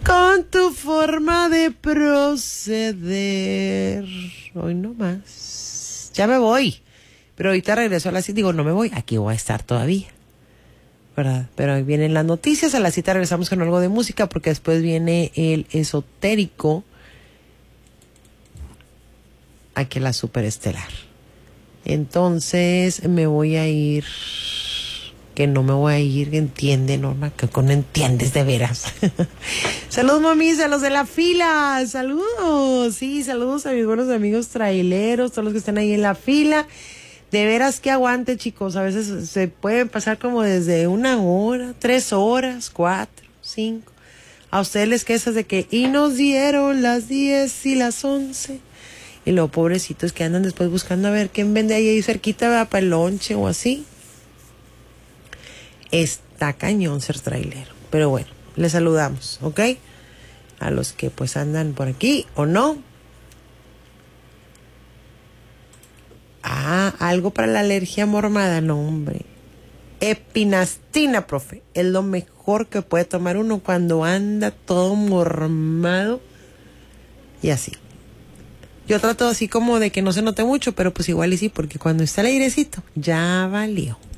con tu forma de proceder. Hoy no más. Ya me voy. Pero ahorita regreso a las 7. Digo, no me voy. Aquí voy a estar todavía. ¿Verdad? Pero ahí vienen las noticias. A las 7 regresamos con algo de música porque después viene el esotérico. Aquí la superestelar. Entonces me voy a ir. Que no me voy a ir, entiende, Norma, que no entiendes de veras. Saludos, mami, a los de la fila, saludos, sí, saludos a mis buenos amigos traileros, todos los que están ahí en la fila. De veras que aguante, chicos, a veces se pueden pasar como desde 1 hora, 3 horas, 4, 5. A ustedes les quejas de que, y nos dieron las 10 y las 11. Y luego, pobrecitos que andan después buscando a ver quién vende ahí cerquita, ¿verdad? Para el lonche o así. Está cañón ser trailero. Pero bueno, les saludamos, ¿ok? A los que pues andan por aquí o no. Algo para la alergia mormada, no, hombre. Epinastina, profe. Es lo mejor que puede tomar uno cuando anda todo mormado. Y así. Yo trato así como de que no se note mucho, pero pues igual y sí, porque cuando está el airecito, ya valió.